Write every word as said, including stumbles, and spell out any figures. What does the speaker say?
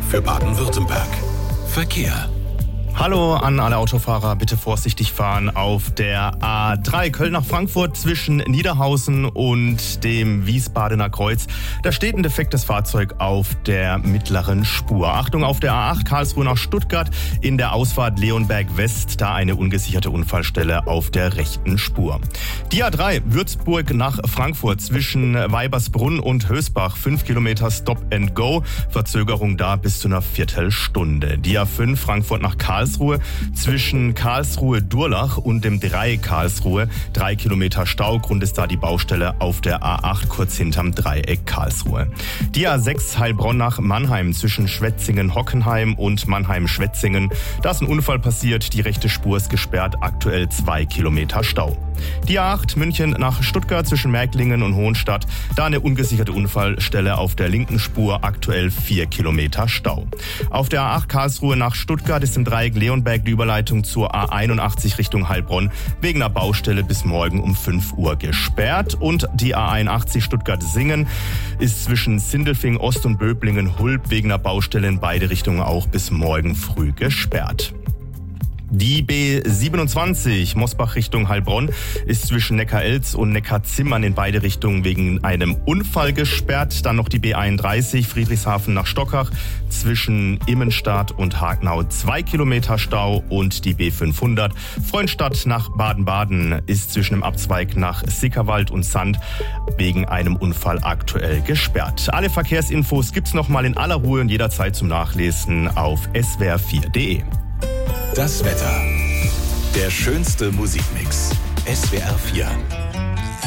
für Baden-Württemberg. Verkehr. Hallo an alle Autofahrer, bitte vorsichtig fahren auf der A drei Köln nach Frankfurt zwischen Niederhausen und dem Wiesbadener Kreuz. Da steht ein defektes Fahrzeug auf der mittleren Spur. Achtung auf der A acht Karlsruhe nach Stuttgart in der Ausfahrt Leonberg West, da eine ungesicherte Unfallstelle auf der rechten Spur. Die A drei Würzburg nach Frankfurt zwischen Weibersbrunn und Hösbach, fünf Kilometer Stop and Go, Verzögerung da bis zu einer Viertelstunde. Die A fünf Frankfurt nach Karlsruhe zwischen Karlsruhe-Durlach und dem Dreieck Karlsruhe. Drei Kilometer Stau, Grund ist da die Baustelle auf der A acht kurz hinterm Dreieck Karlsruhe. Die A sechs Heilbronn nach Mannheim zwischen Schwetzingen-Hockenheim und Mannheim-Schwetzingen. Da ist ein Unfall passiert, die rechte Spur ist gesperrt, aktuell zwei Kilometer Stau. Die A acht München nach Stuttgart zwischen Märklingen und Hohenstadt. Da eine ungesicherte Unfallstelle auf der linken Spur, aktuell vier Kilometer Stau. Auf der A acht Karlsruhe nach Stuttgart ist im Dreieck Leonberg die Überleitung zur A einundachtzig Richtung Heilbronn wegen einer Baustelle bis morgen um fünf Uhr gesperrt. Und die A einundachtzig Stuttgart-Singen ist zwischen Sindelfing Ost und Böblingen-Hulb wegen einer Baustelle in beide Richtungen auch bis morgen früh gesperrt. Die B siebenundzwanzig Mosbach Richtung Heilbronn ist zwischen Neckarelz und Neckarzimmern in beide Richtungen wegen einem Unfall gesperrt. Dann noch die B einunddreißig Friedrichshafen nach Stockach zwischen Immenstadt und Hagenau zwei Kilometer Stau und die B fünfhundert Freundstadt nach Baden-Baden ist zwischen dem Abzweig nach Sickerwald und Sand wegen einem Unfall aktuell gesperrt. Alle Verkehrsinfos gibt's nochmal in aller Ruhe und jederzeit zum Nachlesen auf s w r vier punkt d e. Das Wetter. Der schönste Musikmix. S W R vier.